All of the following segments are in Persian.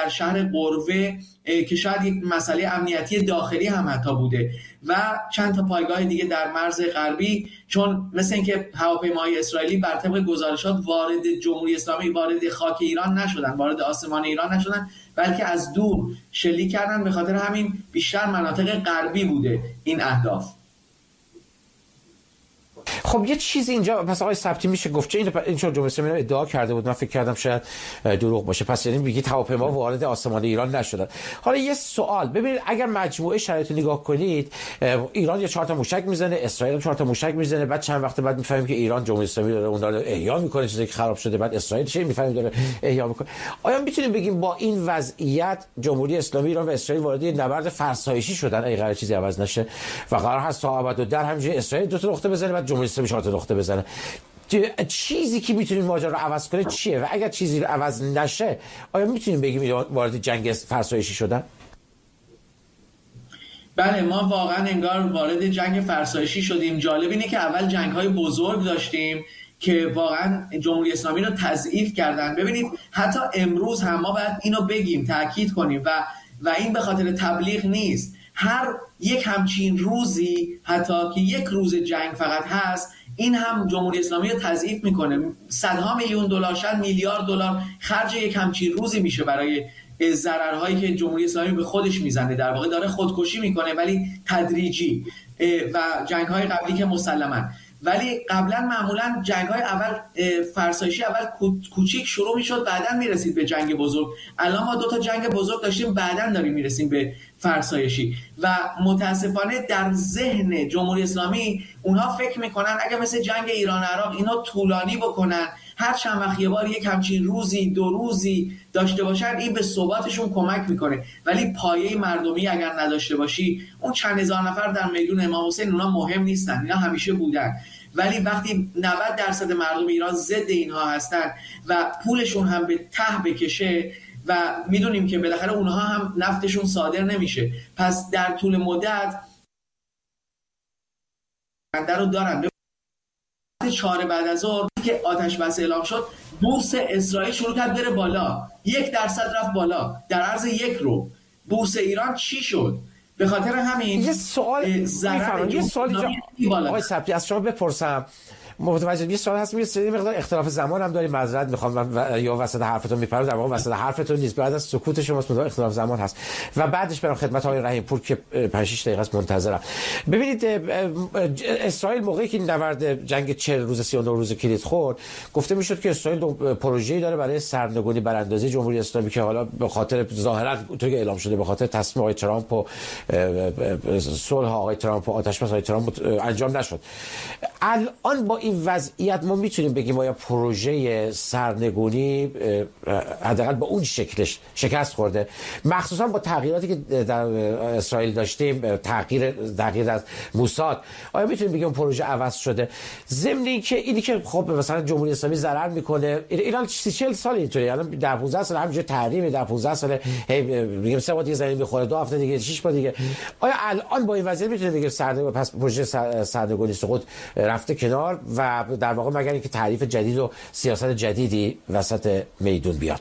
در شهر قروه که شاید یک مسئله امنیتی داخلی هم حتی بوده و چند تا پایگاه دیگه در مرز غربی، چون مثل اینکه هواپیماهای اسرائیلی بر طبق گزارشات وارد جمهوری اسلامی، وارد خاک ایران نشدن، وارد آسمان ایران نشدن، بلکه از دور شلیک کردن. به خاطر همین بیشتر مناطق غربی بوده این اهداف. خب یه چیزی اینجا پس آقای ثبتی میشه گفت چه این چون جمهوری اسلامی ادعا کرده بود، من فکر کردم شاید دروغ باشه، پس یعنی میگید هواپیما وارد آسمان ایران نشدن. حالا یه سوال، ببینید اگر مجموعه شرایط نگاه کنید، ایران یه 4 تا موشک میزنه، اسرائیل هم 4 تا موشک میزنه، بعد چند وقت بعد میفهمیم که ایران جمهوری اسلامی داره اون داره احیا میکنه چیزی که خراب شده، بعد اسرائیل چه میفهمیم داره احیا میکنه. آیا میتونیم بگیم با این وضعیت جمهوری اسلامی ایران و اسرائیل وارد نبرد فرسایشی شدن اگه چیزی عوض نشه و قرار هست تا ابد همینجوری اسرائیل 2 تا نقطه بزنه بعد جمهوری اسلامی 4 تا نقطه بزنه؟ چیزی که میتونیم ماجرا رو عوض کنه چیه و اگر چیزی رو عوض نشه آیا میتونیم بگیم وارد جنگ فرسایشی شدن؟ بله، ما واقعا انگار وارد جنگ فرسایشی شدیم. جالب اینه که اول جنگ‌های بزرگ داشتیم که واقعا جمهوری اسلامی رو تضعیف کردن. ببینید حتی امروز هم ما باید اینو بگیم، تاکید کنیم و این به خاطر تبلیغ نیست. هر یک همچین روزی، حتی که یک روز جنگ فقط هست، این هم جمهوری اسلامی رو تضعیف میکنه. صدها میلیون دلار، شاید میلیارد دلار خرج یک همچین روزی میشه برای ضررهایی که جمهوری اسلامی به خودش میزنه. در واقع داره خودکشی میکنه ولی تدریجی، و جنگ‌های قبلی که مسلماً، ولی قبلا معمولا جنگ‌های اول فرسایشی اول کوچیک شروع میشد بعداً میرسید به جنگ بزرگ. الان ما 2 تا جنگ بزرگ داشتیم بعداً داریم میرسیم به فرسایشی و متاسفانه در ذهن جمهوری اسلامی اونها فکر میکنن اگه مثل جنگ ایران عراق اینا طولانی بکنن، هر چند وقت یه بار یک همچین روزی 2 روزی داشته باشن، این به ثباتشون کمک میکنه. ولی پایه مردمی اگر نداشته باشی، اون چند هزار نفر در میدون امام حسین اونا مهم نیستن، اینا همیشه بودن. ولی وقتی 90% مردم ایران ضد اینها هستن و پولشون هم به ته بکشه و میدونیم که بالاخره اونها هم نفتشون صادر نمیشه، پس در طول مدت بنده رو دارن. 4 بعد از ظهر که آتش بس اعلام شد، بورس اسرائیل شروع کرد بره بالا، 1% رفت بالا در عرض 1 رو. بورس ایران چی شد؟ به خاطر همین یه سوال آقای ثبتی از شما بپرسم، متوجه یه سوال هست، یه مقدار اختلاف زمان هم داریم، معذرت میخوام یا وسط حرفتون میپرم، در واقع وسط حرفتون نیست، بعد از سکوت شما مقدار اختلاف زمان هست و بعدش برام خدمت آقای رحیم پور که 5-6 دقیقه است منتظرم. ببینید اسرائیل موقعی که نبرد جنگ 40 روز 39 روز کلید خورد، گفته میشد که اسرائیل پروژه‌ای داره برای سرنگونی براندازی جمهوری اسلامی که حالا به خاطر ظاهرا اونطوری که اعلام شده به خاطر تصمیم آقای ترامپ و صلح آقای ترامپ و آتش بس آقای ترامپ انجام نشد. الان با این وضعیت ما میتونیم بگیم آیا پروژه سرنگونی حداقل با اون شکلش شکست خورده، مخصوصا با تغییراتی که در اسرائیل داشتیم، تغییر از موساد، آیا میتونیم بگیم پروژه عوض شده؟ ضمن اینی که خب مثلا جمهوری اسلامی ضرر میکنه، ایران 40 سال اینطوری، الان در 15 سال همینجوری تحریم، در 15 سال میگیم 3 بار دیگه زمین میخوره، 2 هفته دیگه 6 بار دیگه. آیا الان با این وضعیت میتونیم بگیم پس پروژه سرنگونی سقوط رفته کنار و در واقع مگر اینکه تعریف جدید و سیاست جدیدی وسط میدون بیاد؟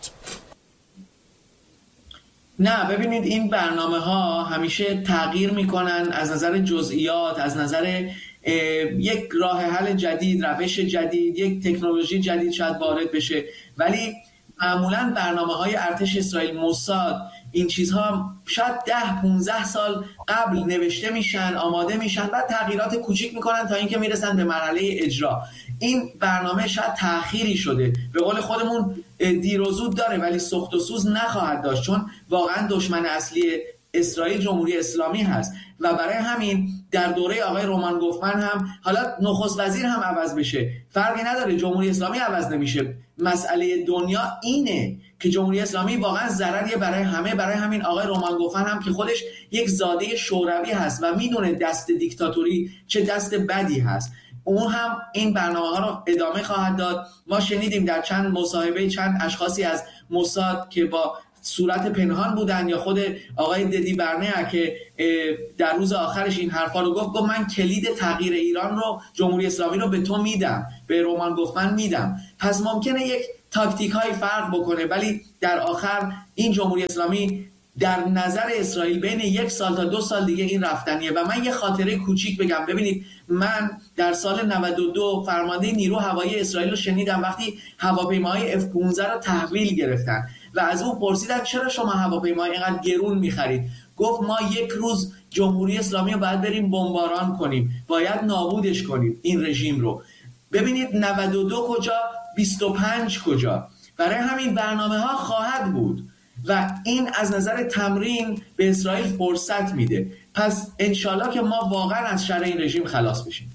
نه، ببینید این برنامه‌ها همیشه تغییر میکنن از نظر جزئیات، از نظر یک راه حل جدید، روش جدید، یک تکنولوژی جدید شاید وارد بشه، ولی معمولاً برنامه‌های ارتش اسرائیل، موساد، این چیزها شاید 10-15 سال قبل نوشته میشن، آماده میشن، بعد تغییرات کوچیک میکنن تا اینکه میرسن به مرحله اجرا. این برنامه شاید تأخیری شده، به قول خودمون دیر و زود داره ولی سخت و سوز نخواهد داشت، چون واقعا دشمن اصلی اسرائیل جمهوری اسلامی هست و برای همین در دوره آقای رومان گوفمن هم حالا نخست وزیر هم عوض بشه فرقی نداره، جمهوری اسلامی عوض نمیشه. مسئله دنیا اینه که جمهوری اسلامی واقعا ضرریه برای همه. برای همین آقای رومان گوفمن هم که خودش یک زاده شوروی هست و میدونه دست دیکتاتوری چه دست بدی هست، اون هم این برنامه‌ها رو ادامه خواهد داد. ما شنیدیم در چند مصاحبه چند اشخاصی از موساد که با صورت پنهان بودن یا خود آقای ددی برنه که در روز آخرش این حرفا رو گفت من کلید تغییر ایران رو، جمهوری اسلامی رو به تو میدم، به رومان گوفمن میدم. پس ممکنه یک تاکتیک های فرق بکنه ولی در آخر این جمهوری اسلامی در نظر اسرائیل بین 1 سال تا 2 سال دیگه این رفتنیه. و من یه خاطره کوچیک بگم. ببینید من در سال 92 فرمانده نیرو هوایی اسرائیل رو شنیدم وقتی هواپیماهای F-15 رو تحویل گرفتن و از اون پرسیدن چرا شما هواپیمای اینقدر گرون می‌خرید؟ گفت ما 1 روز جمهوری اسلامی رو باید بریم بمباران کنیم، باید نابودش کنیم این رژیم رو. ببینید 92 کجا، 25 کجا. برای همین برنامه‌ها خواهد بود و این از نظر تمرین به اسرائیل فرصت میده. پس انشالله که ما واقعا از شر این رژیم خلاص بشیم.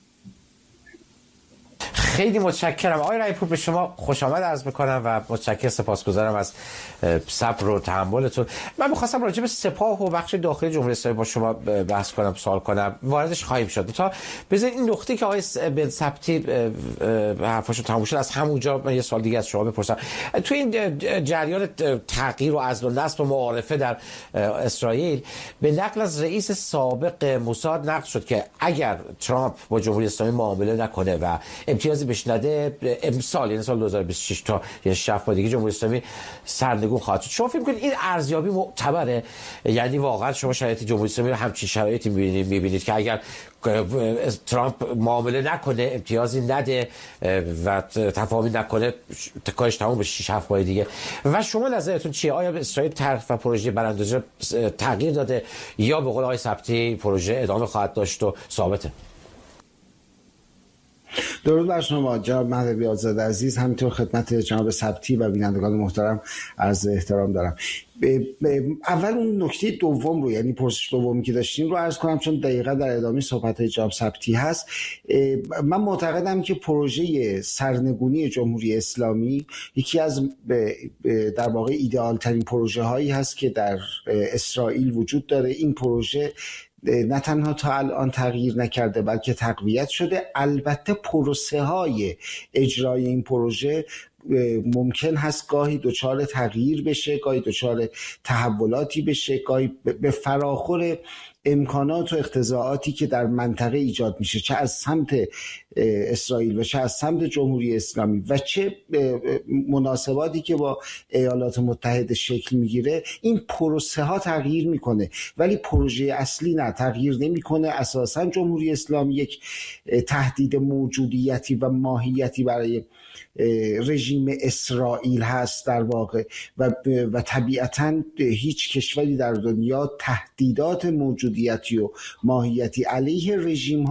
خیلی متشکرم آقای رایپور، به شما خوش آمد عرض میکنم و متشکرم، سپاسگزارم از صبر و تحملتون. من می‌خواستم راجع به سپاه و بخش داخلی جمهوری اسلامی با شما بحث کنم، سوال کنم، واردش خواهیم شد. تا بذارید این نقطه که آقای بن ثبتی حرفاشو تموم شد از همونجا من یه سوال دیگه از شما بپرسم. تو این جریان تغییر و عزل و نصب و معارفه در اسرائیل به نقل از رئیس سابق موساد نقل شد که اگر ترامپ با جمهوری اسلامی معامله نکنه و امتیازی بهش نده، امسال یعنی سال 2026 تا یه 6 ماه دیگه جمهوری اسلامی سرنگون خواهد شد. شما فکر می‌کنید این ارزیابی معتبره؟ یعنی واقعا شما شرایط جمهوری اسلامی رو همچین شرایطی می‌بینید که اگر ترامپ معامله نکنه، امتیازی نده و تفاهمی نکنه، کارش تموم به 6 7 ماه دیگه؟ و شما نظرتون چیه؟ آیا اسرائیل طرح و پروژه براندازی تغییر داده یا به قول آقای ثبتی پروژه ادامه خواهد داشت و ثابته؟ درود بر شما جناب مهدوی آزاد عزیز، همینطور خدمت جناب ثبتی و بینندگان محترم عرض احترام دارم. اول اون نکته دوم رو، یعنی پرسش دومی که داشتین رو عرض کنم چون دقیقاً در ادامه صحبت‌های جناب ثبتی هست. من معتقدم که پروژه سرنگونی جمهوری اسلامی یکی از در واقع ایدئال ترین پروژه هایی هست که در اسرائیل وجود داره. این پروژه نه تنها تا الان تغییر نکرده بلکه تقویت شده. البته پروسه های اجرای این پروژه ممکن هست گاهی دچار تغییر بشه، گاهی دچار تحولاتی بشه، گاهی به فراخور امکانات و اختزاعاتی که در منطقه ایجاد میشه، چه از سمت اسرائیل و چه از سمت جمهوری اسلامی و چه مناسباتی که با ایالات متحده شکل میگیره. این پروسه ها تغییر میکنه ولی پروژه اصلی نه، تغییر نمیکنه. اساسا جمهوری اسلامی یک تهدید موجودیتی و ماهیتی برای رژیم اسرائیل هست در واقع و طبیعتاً هیچ کشوری در دنیا تهدیدات موجودیتی و ماهیتی علیه رژیم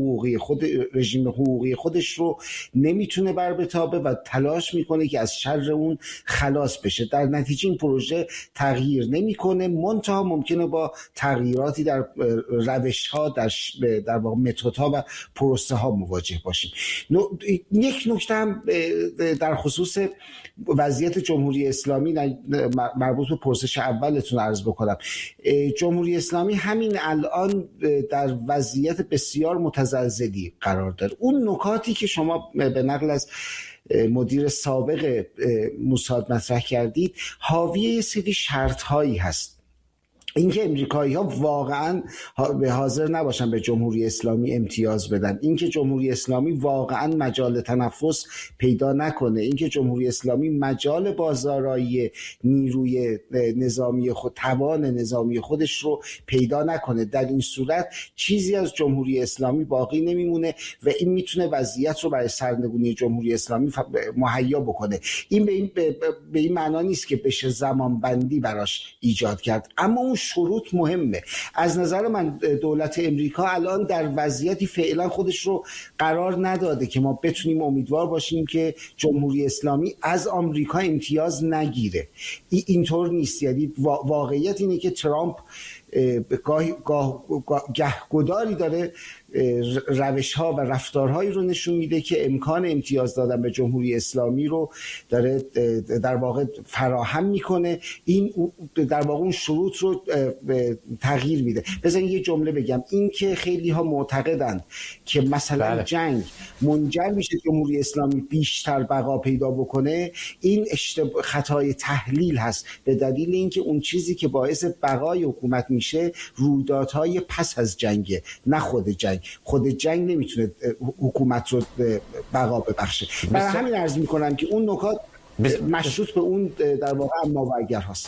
حقوقی خودش رو نمیتونه بر بتابه و تلاش میکنه که از شر اون خلاص بشه. در نتیجه این پروژه تغییر نمیکنه، منتها ممکنه با تغییراتی در روش ها، در واقع متد ها و پروسه ها مواجه باشیم. یک نکته هم در خصوص وضعیت جمهوری اسلامی مربوط به پرسش اولتون عرض بکنم. جمهوری اسلامی همین الان در وضعیت بسیار متزلزلی قرار داره. اون نکاتی که شما به نقل از مدیر سابق موساد مطرح کردید حاوی یه سری شرط هایی هست. اینکه امریکایی‌ها واقعاً به حاضر نباشن به جمهوری اسلامی امتیاز بدن، اینکه جمهوری اسلامی واقعاً مجال تنفس پیدا نکنه، اینکه جمهوری اسلامی مجال بازارایی نیروی نظامی توان نظامی خودش رو پیدا نکنه، در این صورت چیزی از جمهوری اسلامی باقی نمیمونه و این میتونه وضعیت رو برای سرنگونی جمهوری اسلامی مهیا بکنه. این به این معنا نیست که بشه زمان بندی براش ایجاد کرد، اما اون شروط مهمه. از نظر من دولت امریکا الان در وضعیتی فعلا خودش رو قرار نداده که ما بتونیم امیدوار باشیم که جمهوری اسلامی از آمریکا امتیاز نگیره. اینطور نیست. یعنی واقعیت اینه که ترامپ گهگداری داره روش ها و رفتارهایی رو نشون میده که امکان امتیاز دادن به جمهوری اسلامی رو داره در واقع فراهم میکنه. این در واقع اون شروط رو تغییر میده. بذارین یه جمله بگم، این که خیلی ها معتقدند که مثلا جنگ منجر میشه جمهوری اسلامی بیشتر بقا پیدا بکنه، این خطای تحلیل هست، به دلیل اینکه اون چیزی که باعث بقای حکومت میشه رویدادهای پس از جنگه، نه خود جنگ. خود جنگ نمیتونه حکومت رو بقا ببخشه. برای همین عرض میکنم که اون نکات مشروط به اون در واقع اما و اگر هست.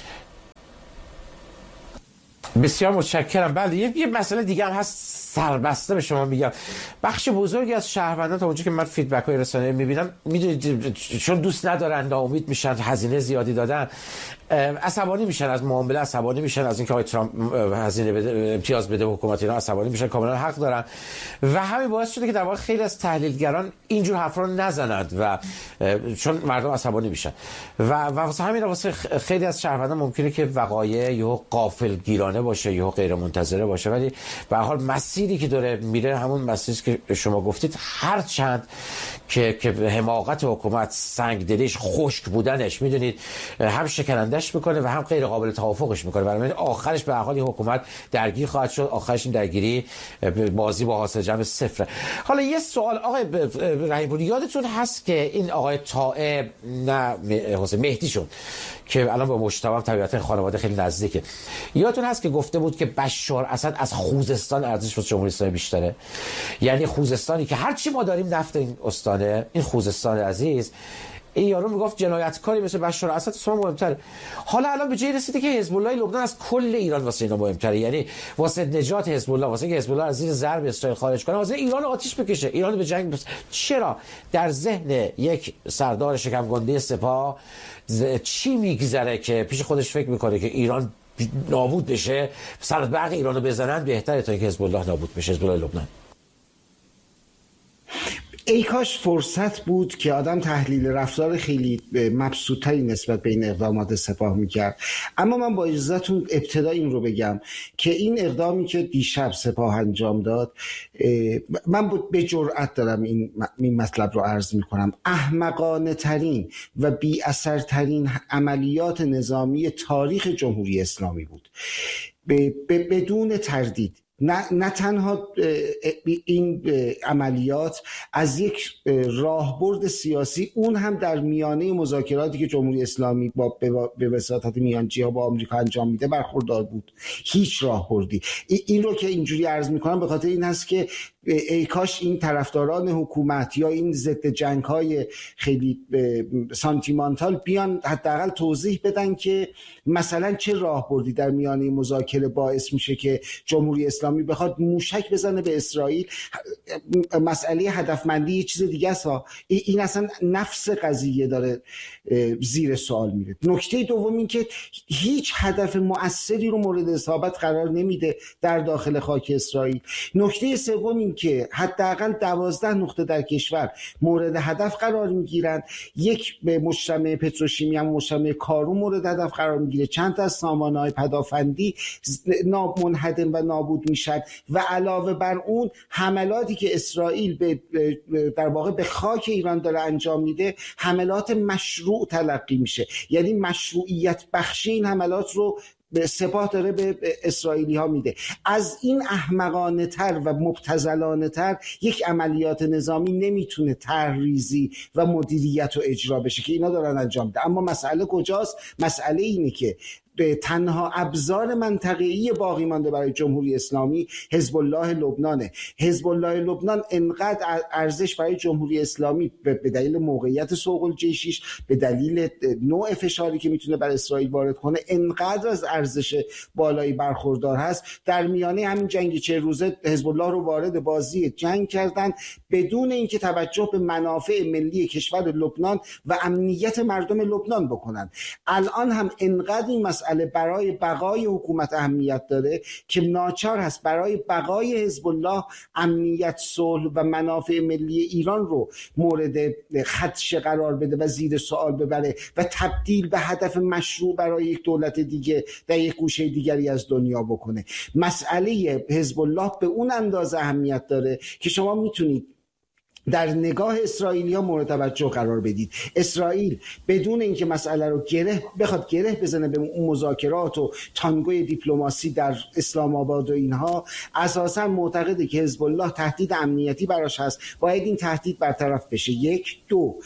بسیار متشکرم. بله یه مسئله دیگه هم هست سربسته به شما میگم. بخش بزرگی از شهروندان تا اونجا که من فیدبک های رسانه‌ای میبینم، میدونید چون دوست ندارن، ناامید میشن، هزینه زیادی دادن، عصبانی میشن از معامله، عصبانی میشن از اینکه آقای ترامپ هزینه بده، امتیاز بده حکومت اینا، عصبانی میشن، کاملا حق دارن و همین باعث شده که در واقع خیلی از تحلیلگران اینجور حرفا رو نزنند و چون مردم عصبانی میشن و واسه همین واسه خیلی از شهروندان ممکنه که وقایع یا غافلگیرانه باشه یا غیر منتظره باشه، ولی به هر حال مسیری که داره میره همون مسیری که شما گفتید، هر چند که حماقت حکومت، سنگدلیش، خشک بودنش میدونید هم شکنندش میکنه و هم غیر قابل توافقش میکنه، برای آخرش به هر حال این حکومت درگیر خواهد شد، آخرش این درگیری بازی با حاصل جمع صفره. حالا یه سوال آقای رحیم‌پوری، یادتون هست که این آقای طائع نه حسین مهدی شد که الان با مجتبی طبیعتا خانواده خیلی نزدیکه، یادتون هست که گفته بود که بشار اسد از خوزستان ارزش واسه جمهوری اسلامی بیشتره، یعنی خوزستانی که هرچی ما داریم نفت این استانه، این خوزستان عزیز، این یارو میگفت جنایتکاری مثل بشار اسد اصلا مهمتره. حالا الان به جای رسیده که حزب الله لبنان از کل ایران واسه اینا مهمتره، یعنی واسه نجات حزب الله، واسه اینکه حزب الله از زیر ضرب اسرائیل خارج کنه، واسه ایران آتش بکشه، ایران به جنگ چرا در ذهن یک سردار شکم گنده سپاه چی میگذره که پیش خودش فکر میکنه که ایران نابود بشه، سر برق ایرانو بزنن بهتره تا اینکه حزب الله نابود بشه، حزب الله لبنان؟ ای کاش فرصت بود که آدم تحلیل رفتار خیلی مبسوطی نسبت به این اقدامات سپاه میکرد، اما من با اجازهتون ابتدا این رو بگم که این اقدامی که دیشب سپاه انجام داد، من به جرأت دارم این مطلب رو عرض میکنم، احمقانه ترین و بی اثر ترین عملیات نظامی تاریخ جمهوری اسلامی بود، بدون تردید. نه تنها این عملیات از یک راهبرد سیاسی، اون هم در میانه مذاکراتی که جمهوری اسلامی به وساطت میانجی‌ها با آمریکا انجام میده برخوردار بود، هیچ راهبردی. این رو که اینجوری عرض میکنم به خاطر این هست که ای کاش این طرفداران حکومت یا این ضد جنگ‌های خیلی سانتیمانتال بیان حداقل توضیح بدن که مثلا چه راهبردی در میانه مذاکره باعث میشه که جمهوری اسلامی بخواد موشک بزنه به اسرائیل. مسئله هدفمندی یه چیز دیگه است، این اصلا نفس قضیه داره زیر سوال میره. نکته دوم این که هیچ هدف مؤثری رو مورد اصابت قرار نمیده در داخل خاک اسرائیل. نکته سوم این که حداقل 12 نقطه در کشور مورد هدف قرار میگیرند، یک به مجتمع پتروشیمی هم مجتمع کارو مورد هدف قرار میگیره، چند تا از سامانه‌های پدافندی منهدم و نابود میشن و علاوه بر اون حملاتی که اسرائیل در واقع به خاک ایران داره انجام میده حملات مشروع تلقی میشه، یعنی مشروعیت بخشی این حملات رو به سپاه داره به اسرائیلی ها میده. از این احمقانه تر و مبتذلانه تر یک عملیات نظامی نمیتونه طرحریزی و مدیریت و اجرا بشه که اینا دارن انجام میده. اما مسئله کجاست؟ مسئله اینه که تنها ابزار منطقه‌ای باقی مانده برای جمهوری اسلامی حزب الله لبنانه. حزب الله لبنان انقدر ارزش برای جمهوری اسلامی به دلیل موقعیت سوق الجیشیش، به دلیل نوع فشاری که میتونه بر اسرائیل وارد کنه، انقدر از ارزش بالایی برخوردار هست. در میانه همین جنگ 40 روزه حزب الله رو وارد بازی جنگ کردن بدون اینکه توجه به منافع ملی کشور لبنان و امنیت مردم لبنان بکنن. الان هم انقدر این مسئله برای بقای حکومت اهمیت داره که ناچار هست برای بقای حزب الله امنیت، صلح و منافع ملی ایران رو مورد خدشه قرار بده و زیر سوال ببره و تبدیل به هدف مشروع برای یک دولت دیگه در یک گوشه دیگری از دنیا بکنه. مسئله حزب الله به اون اندازه اهمیت داره که شما میتونید در نگاه اسرائیلی ها مورد توجه قرار بدید. اسرائیل بدون اینکه مسئله رو بخواد گره بزنه به اون مذاکرات و تانگوی دیپلماسی در اسلام آباد و اینها، اساسا معتقده که حزب الله تهدید امنیتی براش هست، باید این تهدید برطرف بشه. یک. دو،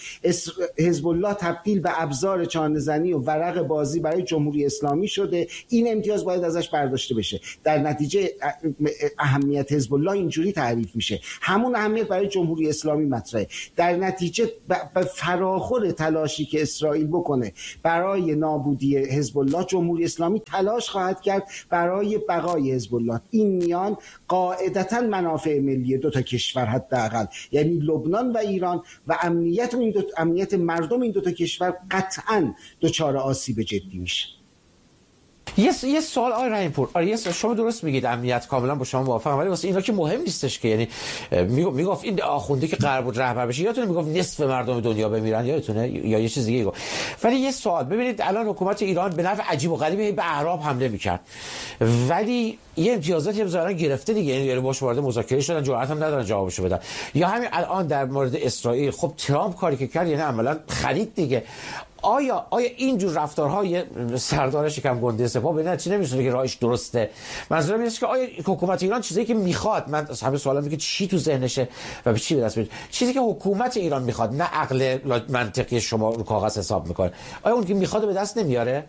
حزب الله تبدیل به ابزار چانه‌زنی و ورق بازی برای جمهوری اسلامی شده، این امتیاز باید ازش برداشته بشه. در نتیجه اهمیت حزب الله اینجوری تعریف میشه، همون اهمیت برای جمهوری اسلامی اسلامی مطرحه. در نتیجه به فراخور تلاشی که اسرائیل بکنه برای نابودی حزب الله، جمهوری اسلامی تلاش خواهد کرد برای بقای حزب الله. این میان قاعدتاً منافع ملی دو تا کشور حداقل، یعنی لبنان و ایران، و امنیت مردم این دو تا کشور قطعاً دچار آسیب جدی میشه. یه سوال آقای رحیم‌پور، شما درست میگید، امنیت کاملا با شما موافقم، ولی واسه اینا که مهم نیستش که، یعنی میگفت این آخونده که قرار بود رهبر بشه، یادتونه میگفت نصف مردم دنیا بمیرن، یادتونه، یا یه چیز دیگه گفت. ولی یه سوال، ببینید الان حکومت ایران به نحو عجیب و غریبی به اعراب حمله میکرد، ولی یه امتیازاتی هم ظاهرا گرفته دیگه، یعنی باش وارد مذاکره شدن، جرأت هم ندارن جوابشو بدن. یا همین الان در مورد اسرائیل، خب ترامپ کاری که کرد یعنی عملاً خرید دیگه. آیا اینجور رفتارهای سردار شکم گنده سپاه به نتیجه نمیشه که راهش درسته؟ منظورم اینه که آیا حکومت ایران چیزی که میخواد، من همه سوالم اینه که چی تو ذهنشه و به چی به دست میاد، چیزی که حکومت ایران میخواد، نه عقل منطقی شما رو کاغذ حساب میکنه، آیا اون که میخواد به دست نمیاره؟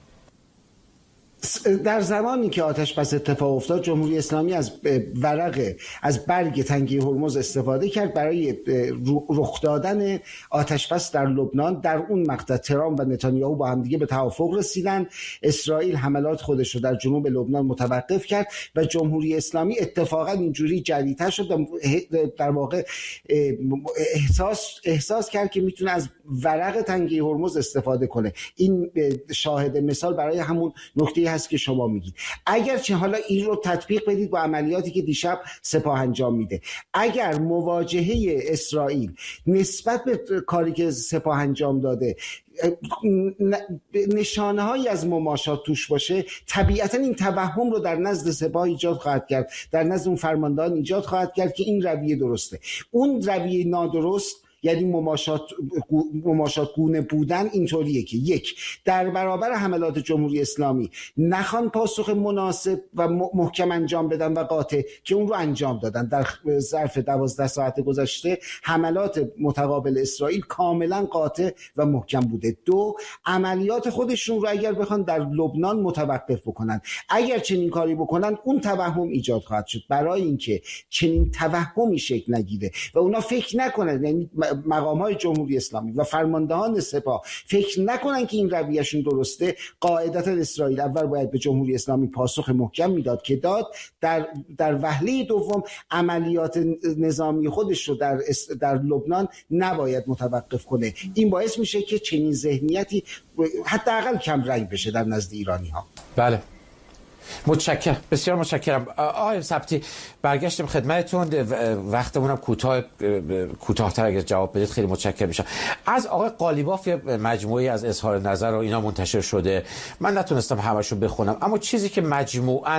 در زمانی که آتش بس اتفاق افتاد، جمهوری اسلامی از برگ تنگه هرمز استفاده کرد برای رخ دادن آتش بس در لبنان. در اون مقطع ترامپ و نتانیاهو با هم دیگه به توافق رسیدن. اسرائیل حملات خودش رو در جنوب لبنان متوقف کرد و جمهوری اسلامی اتفاقا اینجوری جری‌تر شد، در واقع احساس کرد که میتونه از ورق تنگه هرمز استفاده کنه. این شاهد مثال برای همون نکته هست که شما میگید. اگرچه حالا این رو تطبیق بدید با عملیاتی که دیشب سپاه انجام میده، اگر مواجهه اسرائیل نسبت به کاری که سپاه انجام داده نشانه هایی از مماشات توش باشه، طبیعتا این توهم رو در نزد سپاه ایجاد خواهد کرد، در نزد اون فرماندهان ایجاد خواهد کرد که این رویه درسته. اون رویه نادرست، یعنی مماشات گونه بودن، اینطوریه که یک، در برابر حملات جمهوری اسلامی نخوان پاسخ مناسب و محکم انجام بدن و قاطع، که اون رو انجام دادن. در ظرف 12 ساعت گذشته حملات متقابل اسرائیل کاملا قاطع و محکم بوده. دو، عملیات خودشون رو اگر بخوان در لبنان متوقف بکنن، اگر چنین کاری بکنن، اون توهم ایجاد خواهد شد. برای اینکه چنین توهمی شکل نگیره و اونا فکر نکنن، یعنی مقام‌های جمهوری اسلامی و فرماندهان سپاه فکر نکنن که این رویهشون درسته، قاعدتا اسرائیل اول باید به جمهوری اسلامی پاسخ محکم میداد که داد. در وهله دوم عملیات نظامی خودش رو در لبنان نباید متوقف کنه. این باعث میشه که چنین ذهنیتی حداقل کم رنگ بشه در نزد ایرانی‌ها. بله، متشکرم، بسیار متشکرم. آقای سبتی، برگشتیم خدمتتون، وقتمونم کوتاه‌تر اگه جواب بدید خیلی متشکرم میشم. از آقای قالیباف مجموعی از اظهار نظر و اینا منتشر شده، من نتونستم همشو بخونم، اما چیزی که مجموعاً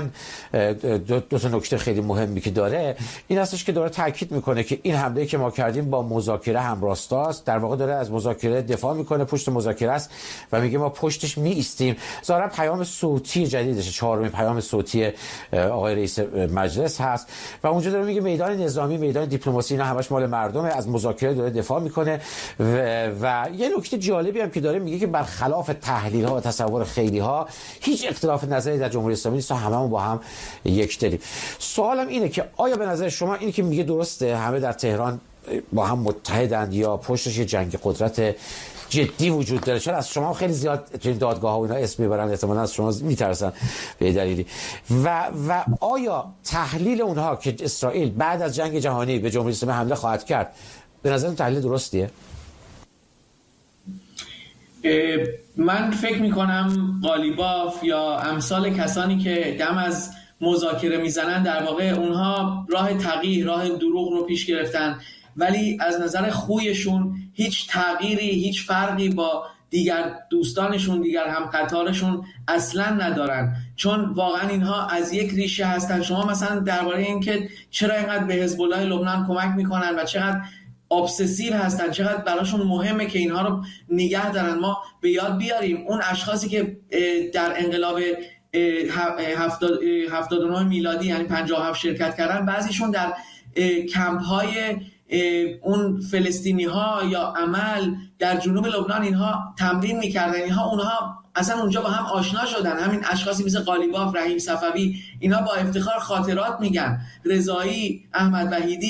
دو تا نکته خیلی مهمی که داره این هستش که داره تاکید میکنه که این حمله که ما کردیم با مذاکره همراستاست، در واقع داره از مذاکره دفاع میکنه، پشت مذاکره است و میگه ما پشتش می ایستیم. ظاهرا پیام صوتی جدیدشه، چهارمین پیام صوتی آقای رئیس مجلس هست و اونجا داره میگه میدان نظامی، میدان دیپلماسی، اینا همش مال مردمه، از مذاکره داره دفاع میکنه و یه نکته جالبی هم که داره میگه که برخلاف تحلیل ها و تصور خیلی ها هیچ اختلاف نظری در جمهوری اسلامی نیست و هممون با هم یک دلیم. سوالم اینه که آیا به نظر شما اینی که میگه درسته همه در تهران با هم متحدند یا پشتش یه جنگ قدرت جدی وجود داره؟ چون از شما خیلی زیاد تو این دادگاه ها و اینا اسم میبرن، احتمالاً از شما میترسن به دلیلی و آیا تحلیل اونها که اسرائیل بعد از جنگ جهانی به جمهوری اسلامی حمله خواهد کرد به نظر تحلیل درستیه؟ من فکر میکنم قالیباف یا امثال کسانی که دم از مذاکره میزنن در واقع اونها راه تغییر، راه دروغ رو پیش گرفتن، ولی از نظر خویشون هیچ تغییری، هیچ فرقی با دیگر دوستانشون، دیگر همقطارشون اصلا ندارن، چون واقعا اینها از یک ریشه هستن. شما مثلا درباره این که چرا اینقدر به حزب الله لبنان کمک میکنن و چقدر ابسسیو هستن، چقدر براشون مهمه که اینها رو نگه دارن، ما به یاد بیاریم اون اشخاصی که در انقلاب 79 میلادی یعنی 57 شرکت کردن، بعضیشون در کمپ های اون فلسطینی ها یا عمل در جنوب لبنان اینها تمرین میکردن، اونها اصلا اونجا با هم آشنا شدن. همین اشخاصی مثل قالیباف، رحیم صفوی، اینا با افتخار خاطرات میگن. رضایی، احمد وحیدی،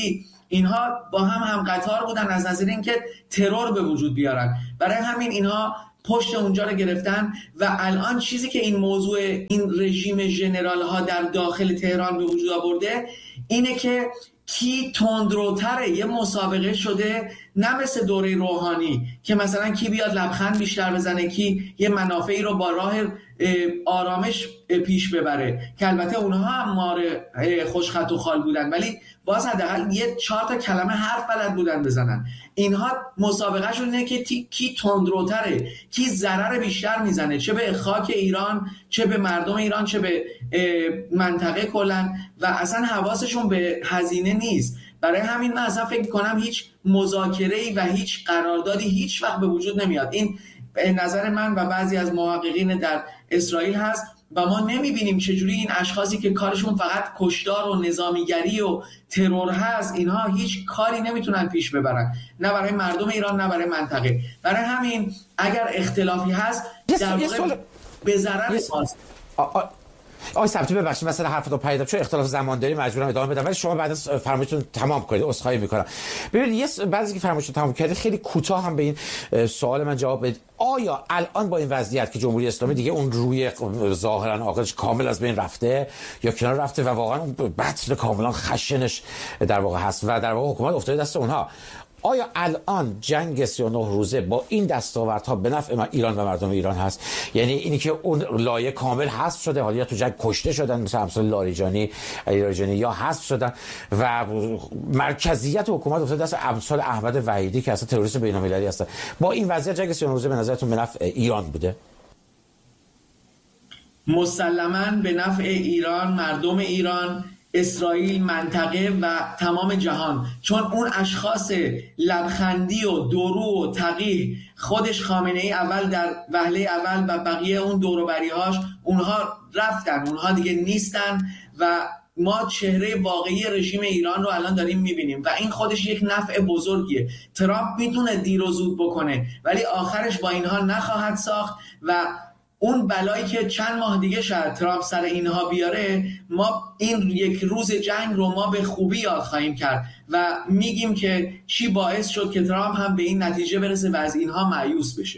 اینها با هم قطار بودن از نظر اینکه ترور به وجود بیارن. برای همین اینها پشت اونجا رو گرفتن و الان چیزی که این موضوع این رژیم ژنرال ها در داخل تهران به وجود آورده اینه که کی تندروتره. یه مسابقه شده، نه مثل دوره روحانی که مثلا کی بیاد لبخند بیشتر بزنه، کی یه منافعی رو با راه آرامش پیش ببره، که البته اونها هم مار خوشخط و خال بودن ولی باز حداقل یه 4 تا کلمه حرف بلد بودن بزنن. اینها مسابقه شون اینه که کی تندروتره، کی ضرر بیشتر میزنه، چه به خاک ایران، چه به مردم ایران، چه به منطقه کلا، و اصلا حواسشون به هزینه نیست. برای همین من اصلا فکر کنم هیچ مذاکره‌ای و هیچ قراردادی هیچ وقت به وجود نمیاد. این به نظر من و بعضی از محققین در اسرائیل هست و ما نمیبینیم چجوری این اشخاصی که کارشون فقط کشتار و نظامیگری و ترور هست، اینها هیچ کاری نمیتونن پیش ببرن، نه برای مردم ایران نه برای منطقه. برای همین اگر اختلافی هست در واقع به ضرر ماست. آقای ثبتی ببخشید مثلا حرفتون پیدا چون اختلاف زمان داریم مجبورم ادامه بدم، ولی شما بعد از فرمایشتون تمام کنید عذرخواهی میکنم. ببینید یه بعضی که فرمایشتون تمام کردید خیلی کوتاه هم به این سوال من جواب بدید. آیا الان با این وضعیت که جمهوری اسلامی دیگه اون روی ظاهرا عاقلش کامل از بین رفته یا کنار رفته و واقعا اون بطن کاملا خشنش در واقع هست و در واقع حکومت افتاده دست اونها، آیا الان جنگ 39 روزه با این دستاوردها به نفع ایران و مردم ایران هست؟ یعنی اینی که اون لایه کامل حذف شده، حالا یا تو جنگ کشته شدن مثل امثال لاریجانی یا حذف شدن و مرکزیت حکومت افتاده دست امثال احمد وحیدی که اصلا تروریست بین‌المللی هستن. با این وضعیت جنگ 39 روزه به نظرتون به نفع ایران بوده؟ مسلماً به نفع ایران، مردم ایران، اسرائیل، منطقه و تمام جهان، چون اون اشخاص لبخندی و درو و تقی خودش خامنه‌ای اول در وهله اول و بقیه اون دوروبری‌هاش اونها رفتن، اونها دیگه نیستن و ما چهره واقعی رژیم ایران رو الان داریم میبینیم و این خودش یک نفع بزرگیه. ترامپ میتونه دیر و زود بکنه ولی آخرش با اینها نخواهد ساخت و اون بلایی که چند ماه دیگه شاید ترامپ سر اینها بیاره، ما این یک روز جنگ رو ما به خوبی یاد خواهیم کرد و میگیم که چی باعث شد که ترامپ هم به این نتیجه برسه و از اینها مایوس بشه.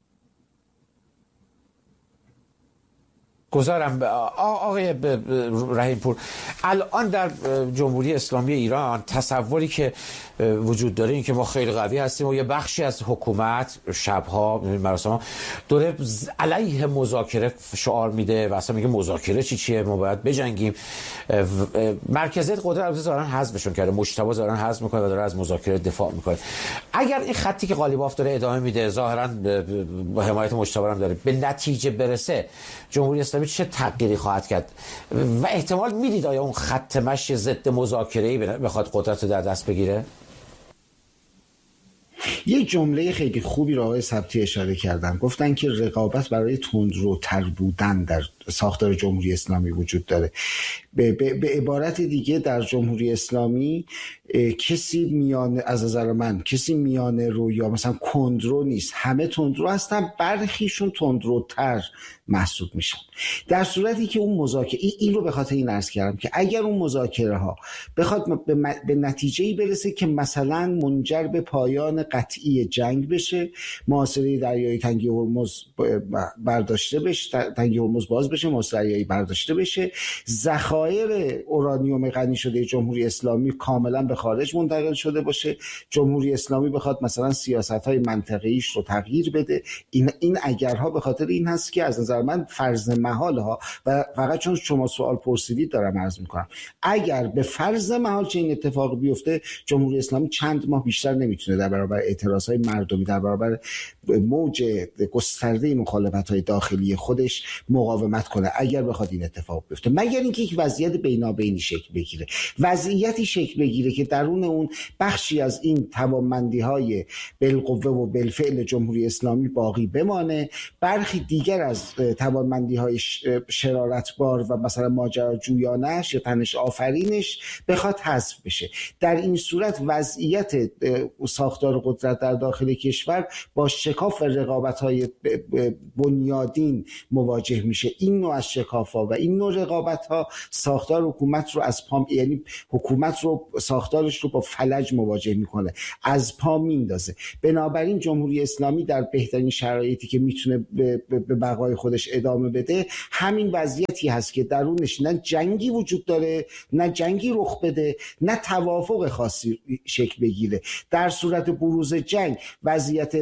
گذارم آقای رحیم پور، الان در جمهوری اسلامی ایران تصوری که وجود داره این که ما خیلی قوی هستیم و یه بخشی از حکومت شبها مراسم داره علیه مذاکره شعار میده و اصلا میگه مذاکره چیه، ما باید بجنگیم. مرکزیت قدرت ظاهرا حذفشون کرده، مجتبی ظاهرا حذف میکنه و داره از مذاکره دفاع میکنه. اگر این خطی که قالیباف داره ادامه میده، ظاهرا با حمایت مجتبی هم داره، به نتیجه برسه، جمهوری اسلامی چه تغییری خواهد کرد و احتمال میدید آیا اون خط مشی ضد مذاکره‌ای بخواد قدرت رو در دست بگیره؟ یه جمله خیلی خوبی رو آقای ثبتی اشاره کردن، گفتن که رقابت برای تندروتر بودن در ساختار جمهوری اسلامی وجود داره. به عبارت دیگه در جمهوری اسلامی کسی میانه، از نظر من کسی میانه رو یا مثلا کندرو نیست، همه تندرو هستن، برخیشون تندروتر محسوب میشن. در صورتی که اون مذاکره، این رو به خاطر این عرض کردم که اگر اون مذاکره ها بخواد به نتیجه‌ای برسه که مثلا منجر به پایان قطعی جنگ بشه، محاصره دریایی تنگی هرمز برداشته بشه، تنگی هرمز باز بشه، محاصره دریایی برداشته بشه، ذخایر اورانیوم غنی شده جمهوری اسلامی کاملا به خارج منتقل شده باشه، جمهوری اسلامی بخواد مثلا سیاست‌های منطقه‌ایش رو تغییر بده، این اگرها به خاطر این هست که از نظر من فرض محال ها، و فقط چون شما سوال پرسیدید دارم عرض میکنم، اگر به فرض محال چه این اتفاق بیفته، جمهوری اسلامی چند ماه بیشتر نمیتونه در برابر اعتراضهای مردمی، در برابر موج گسترده مخالفت‌های داخلی خودش مقاومت کنه اگر بخواد این اتفاق بیفته، مگر اینکه یک وضعیت بینابینی شکل بگیره، وضعیتی شکل بگیره که درون اون بخشی از این توانمندی‌های بالقوه و بالفعل جمهوری اسلامی باقی بمانه، برخی دیگر از توانمندی‌های شرارتبار و مثلا ماجراجویانش یا تنش آفرینش بخواد حذف بشه. در این صورت وضعیت ساختار قدرت در داخل کشور با شکاف رقابت‌های بنیادین مواجه میشه. این نوع از شکاف‌ها و این نوع رقابت‌ها ساختار حکومت رو از پام، یعنی حکومت رو، ساختار کشتارش رو با فلج مواجه میکنه، از پا میندازه. بنابراین جمهوری اسلامی در بهترین شرایطی که میتونه به بقای خودش ادامه بده همین وضعیتی هست که درونش نه جنگی وجود داره، نه جنگی رخ بده، نه توافق خاصی شکل بگیره. در صورت بروز جنگ وضعیت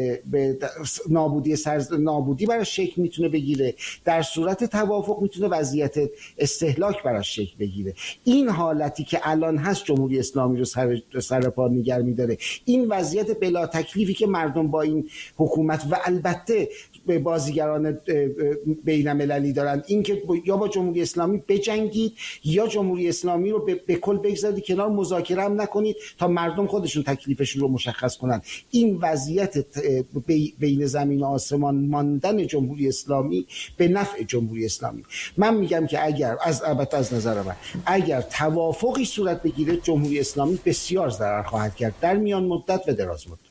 نابودی براش شکل میتونه بگیره، در صورت توافق میتونه وضعیت استهلاک براش شکل بگیره. این حالتی که الان هست جمهوری اسلامی رو سر پا نگه می‌داره. این وضعیت بلا تکلیفی که مردم با این حکومت و البته به بازیگران بین المللی دارن، این که یا با جمهوری اسلامی بجنگید یا جمهوری اسلامی رو به کل بگذارید کنار، مذاکره هم نکنید تا مردم خودشون تکلیفشون رو مشخص کنن. این وضعیت بین زمین و آسمان ماندن جمهوری اسلامی به نفع جمهوری اسلامی. من میگم که البته از نظر من اگر توافقی صورت بگیره جمهوری اسلامی بسیار ضرر خواهد کرد در میان مدت و دراز مدت.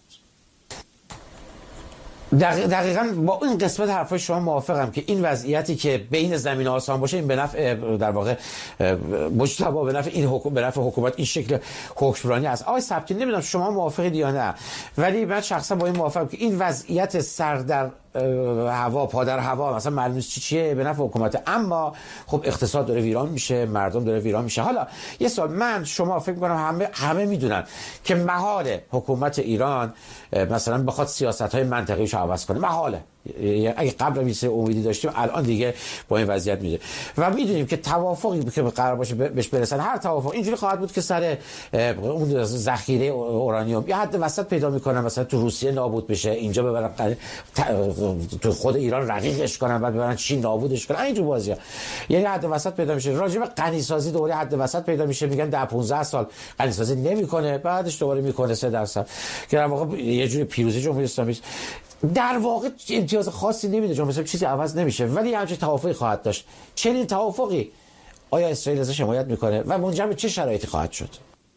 دقیقاً با این قسمت حرفای شما موافقم که این وضعیتی که بین زمین و آسمان باشه این به نفع در واقع مجتبی، به نفع این به نفع حکومت، این شکل حکمرانی است. آقای سبتی نمیدونم شما موافقید یا نه، ولی من شخصا با این موافقم که این وضعیت سر در هوا، پا در هوا، مثلا معلوم چیه به نفع حکومت، اما خب اقتصاد داره ویران میشه، مردم داره ویران میشه. حالا یه سوال، من شما فکر می‌کنم همه میدونن که محال حکومت ایران مثلا بخواد سیاست‌های منطقه‌ایش رو عوض کنه، محاله. اگه قبل میشه امیدی داشتیم الان دیگه با این وضعیت میده و میدونیم که توافقی که قرار باشه بهش برسن، هر توافق اینجوری خواهد بود که سر اون ذخیره اورانیوم یا حد وسط پیدا میکنن، مثلا تو روسیه نابود بشه، اینجا ببرن تو خود ایران رقیقش کنن، بعد ببرن چین نابودش کنن، اینجور بازیه. یعنی حد وسط پیدا میشه. راجع به غنی سازی دوره حد وسط پیدا میشه، میگن 10-15 سال غنی سازی نمیکنه، بعدش دوباره میکنه 3% که در واقع یه جوری پیروزی جمهوری اسلامی است. در واقع امتیاز خاصی نمیده، چون مثلا چیزی عوض نمیشه، ولی همچین توافقی خواهد داشت. چنین توافقی آیا اسرائیل ازش حمایت میکنه و منجر به چه شرایطی خواهد شد؟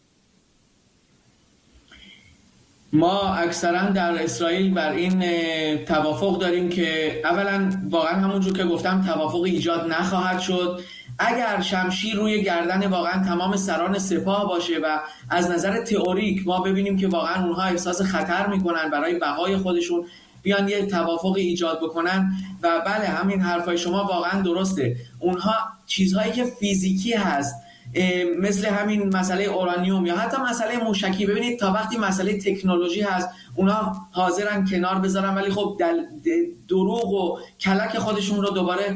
ما اکثرا در اسرائیل بر این توافق داریم که اولا واقعا همونجور که گفتم توافق ایجاد نخواهد شد اگر شمشیر روی گردن واقعا تمام سران سپاه باشه و از نظر تئوریک ما ببینیم که واقعا اونها احساس خطر میکنن برای بقای خودشون، بیان یه توافق ایجاد بکنن. و بله همین حرفای شما واقعا درسته، اونها چیزهایی که فیزیکی هست مثل همین مسئله اورانیوم یا حتی مسئله موشکی، ببینید تا وقتی مسئله تکنولوژی هست اونها حاضرن کنار بذارن، ولی خب دروغ و کلک خودشون رو دوباره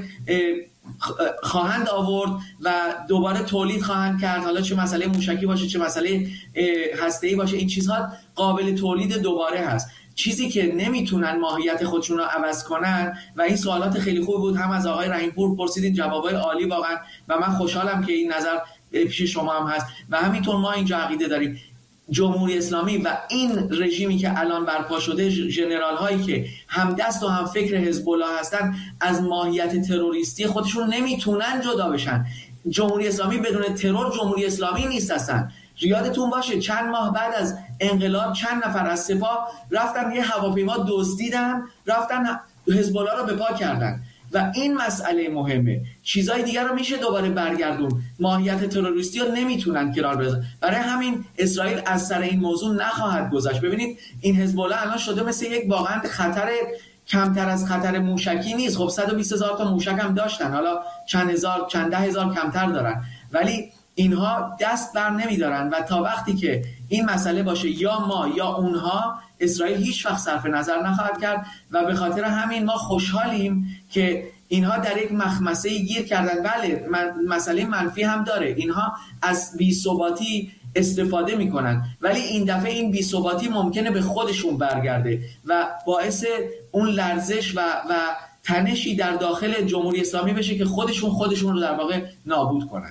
خواهند آورد و دوباره تولید خواهند کرد، حالا چه مسئله موشکی باشه چه مسئله هسته‌ای باشه، این چیزها قابل تولید دوباره هست. چیزی که نمیتونن ماهیت خودشون رو عوض کنن و این سوالات خیلی خوب بود، هم از آقای رحیم‌پور پرسیدین، جوابای عالی واقعا و من خوشحالم که این نظر پیش شما هم هست و همینطور ما اینجا عقیده داریم جمهوری اسلامی و این رژیمی که الان برپا شده، ژنرال هایی که هم دست و هم فکر حزب الله هستن، از ماهیت تروریستی خودشون نمیتونن جدا بشن. جمهوری اسلامی بدون ترور جمهوری اسلامی نیست هستن. یادتون باشه چند ماه بعد از انقلاب چند نفر از سپاه رفتن یه هواپیما دزدیدن، رفتن حزب الله رو به پا کردن و این مسئله مهمه. چیزای دیگر رو میشه دوباره برگردون، ماهیت تروریستی رو نمیتونن کنار بذارن. برای همین اسرائیل از سر این موضوع نخواهد گذشت. ببینید این حزب الله الان شده مثل یک واقعا خطر کمتر از خطر موشکی نیست. خب 120,000 تا موشک هم داشتن، حالا چند ده هزار کمتر دارن، ولی اینها دست بر نمیدارن و تا وقتی که این مسئله باشه یا ما یا اونها، اسرائیل هیچ وقت صرف نظر نخواهد کرد و به خاطر همین ما خوشحالیم که اینها در یک مخمسه گیر کردن. بله مسئله منفی هم داره، اینها از بی‌ثباتی استفاده میکنن، ولی این دفعه این بی‌ثباتی ممکنه به خودشون برگرده و باعث اون لرزش و تنشی در داخل جمهوری اسلامی بشه که خودشون رو در واقع نابود کنن.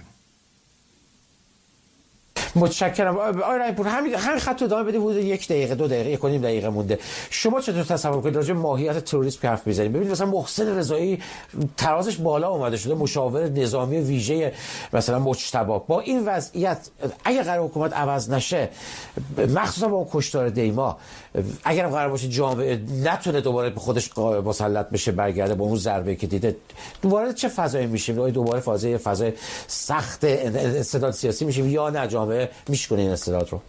متشکرم. آقای رحیم‌پور همین خط ادامه بدید، حدود 1 دقیقه 2 دقیقه 1.5 دقیقه مونده. شما چطور تصور کنید راجع به ماهیت تروریسم حرف می‌زنید؟ ببینید مثلا محسن رضایی ترازش بالا اومده شده، مشاور نظامی ویژه مثلا مجتبی، با این وضعیت اگر قرار حکومت عوض نشه، مخصوصا با کشتار دیما، اگر قرار باشه جامعه نتونه دوباره به خودش مسلط بشه، برگرده با اون ضربه که دیده، دوباره چه فضایی میشیم؟ دوباره فضای سخت استدلال سیاسی میشیم یا نه جامعه داره میشکنه این استعداد رو؟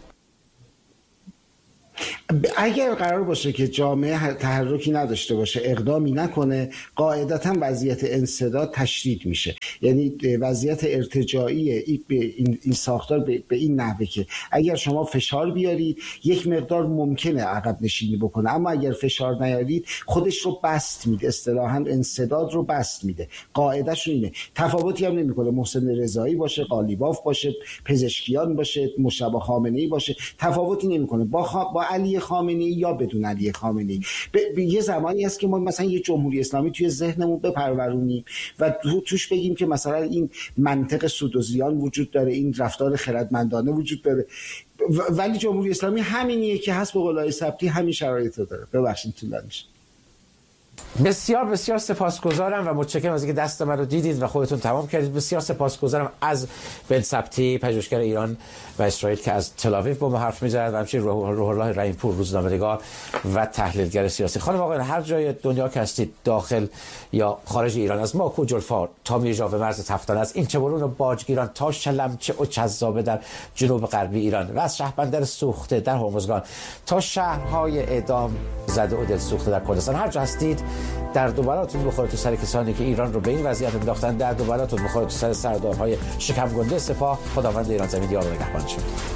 اگر قرار باشه که جامعه تحرکی نداشته باشه، اقدامی نکنه، قاعدتا وضعیت انسداد تشدید میشه. یعنی وضعیت ارتجاعی این ساختار به این نحوه که اگر شما فشار بیارید یک مقدار ممکنه عقب نشینی بکنه، اما اگر فشار نیارید خودش رو بست میده، اصطلاحاً انسداد رو بست میده. قاعده‌شون اینه. تفاوتی هم نمیکنه محسن رضایی باشه، قالیباف باشه، پزشکیان باشه، مجتبی خامنه‌ای باشه، تفاوتی نمیکنه با علی خامنه‌ای یا بدون علی خامنه‌ای. یه زمانی هست که ما مثلا یه جمهوری اسلامی توی ذهنمون بپرورونیم و توش بگیم که مثلا این منطق سود و زیان وجود داره، این رفتار خردمندانه وجود داره، ولی جمهوری اسلامی همینیه که هست. به قول آقای سبتی همین شرایط رو داره. ببخشید طولانی شد. بسیار بسیار سپاسگزارم و متشکرم از اینکه دست من رو دیدید و خودتون تمام کردید. بسیار سپاسگزارم از بن سبتی، پژوهشگر ایران و اسرائیل که از تل‌آویو با ما حرف می‌زد، و همچنین روح الله رحیم‌پور، روزنامه‌نگار و تحلیلگر سیاسی. خانم آقایان، هر جای دنیا که هستید، داخل یا خارج ایران، از ماکو جلفا تا میرجاو برز تفتان، از این چبرون و باجگیران تا شلمچه و چذابه در جنوب غربی ایران و از شهربندر سوخته در هرمزگان تا شهرهای اعدام زده و دل سوخته در کردستان، هر جا هستید درد و بلاتون بخوره تو سر کسانی که ایران رو به این وضعیت انداختن، درد و بلاتون بخوره تو سر سردارهای شکم گنده سپاه. خداوند ایران زمین یار و نگهبان شما.